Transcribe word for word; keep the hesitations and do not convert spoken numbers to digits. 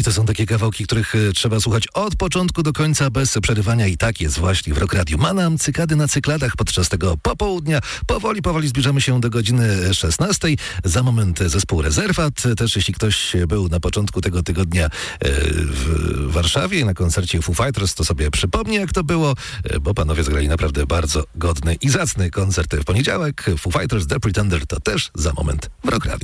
I to są takie kawałki, których e, trzeba słuchać od początku do końca bez przerywania i tak jest właśnie w Rock Radiu. Manam, cykady na cykladach podczas tego popołudnia. Powoli, powoli zbliżamy się do godziny szesnastej. Za moment zespół Rezerwat. Też jeśli ktoś był na początku tego tygodnia e, w Warszawie na koncercie Foo Fighters, to sobie przypomni, jak to było, e, bo panowie zagrali naprawdę bardzo godny i zacny koncert w poniedziałek. Foo Fighters, The Pretender to też za moment w Rock Radiu.